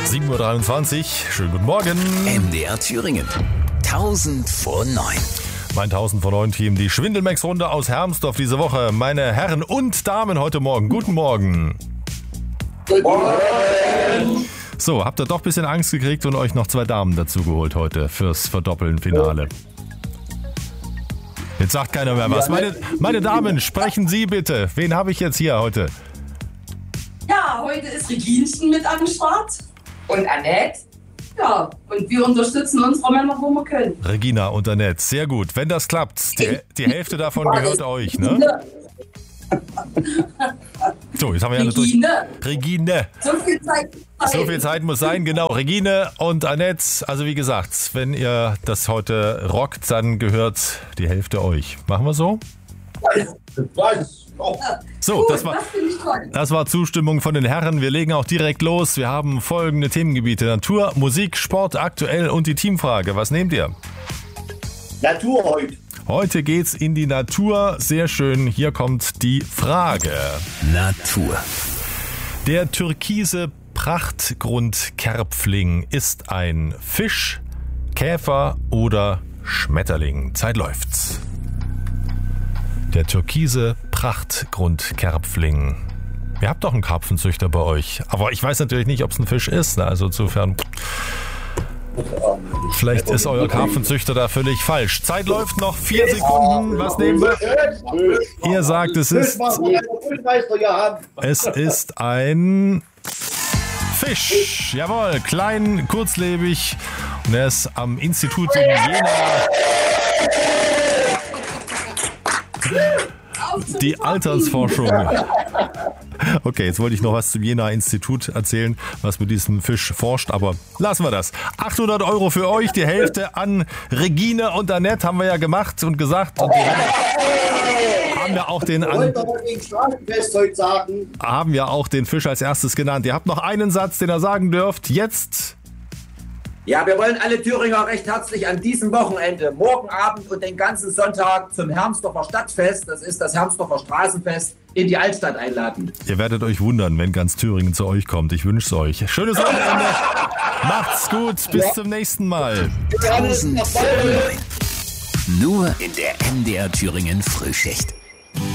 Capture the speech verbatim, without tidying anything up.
sieben Uhr dreiundzwanzig, schönen guten Morgen. M D R Thüringen, tausend vor neun. Mein tausend vor neun Team, die Schwindelmax-Runde aus Hermsdorf diese Woche. Meine Herren und Damen heute Morgen, guten Morgen. Guten Morgen. So, habt ihr doch ein bisschen Angst gekriegt und euch noch zwei Damen dazu geholt heute fürs Verdoppeln-Finale. Jetzt sagt keiner mehr was. Meine, meine Damen, sprechen Sie bitte. Wen habe ich jetzt hier heute? Ja, heute ist Reginchen mit am Start. Und Annette. Ja, und wir unterstützen unsere Männer, wo wir können. Regina und Annette, sehr gut. Wenn das klappt, die, die Hälfte davon gehört euch, ne? So, jetzt haben wir ja Regine. Durch. Regine. So viel Zeit. So viel Zeit muss sein, genau. Regine und Annette, also wie gesagt, wenn ihr das heute rockt, dann gehört die Hälfte euch. Machen wir so? So, Gut, das war, das finde ich toll. das war Zustimmung von den Herren. Wir legen auch direkt los. Wir haben folgende Themengebiete: Natur, Musik, Sport, aktuell und die Teamfrage. Was nehmt ihr? Natur heute. Heute geht's in die Natur. Sehr schön. Hier kommt die Frage. Natur. Der türkise Prachtgrundkerpfling ist ein Fisch, Käfer oder Schmetterling. Zeit läuft's. Der türkise Prachtgrundkerpfling. Ihr habt doch einen Karpfenzüchter bei euch. Aber ich weiß natürlich nicht, ob es ein Fisch ist. Also insofern, vielleicht ist euer Karpfenzüchter da völlig falsch. Zeit läuft noch. Vier Sekunden. Was nehmen wir? Ihr sagt, es ist, es ist ein Fisch. Jawohl, klein, kurzlebig. Und er ist am Institut in Jena. Die Altersforschung. Okay, jetzt wollte ich noch was zum Jena-Institut erzählen, was mit diesem Fisch forscht, aber lassen wir das. achthundert Euro für euch, die Hälfte an Regine und Annette haben wir ja gemacht und gesagt. Und haben ja auch den an, haben ja auch den Fisch als erstes genannt. Ihr habt noch einen Satz, den ihr sagen dürft. Jetzt. Ja, wir wollen alle Thüringer recht herzlich an diesem Wochenende, morgen Abend und den ganzen Sonntag zum Hermsdorfer Stadtfest, das ist das Hermsdorfer Straßenfest, in die Altstadt einladen. Ihr werdet euch wundern, wenn ganz Thüringen zu euch kommt. Ich wünsche es euch. Schönes Wochenende. Macht's gut. Bis zum nächsten Mal. tausend vor neun. Nur in der M D R Thüringen Frühschicht.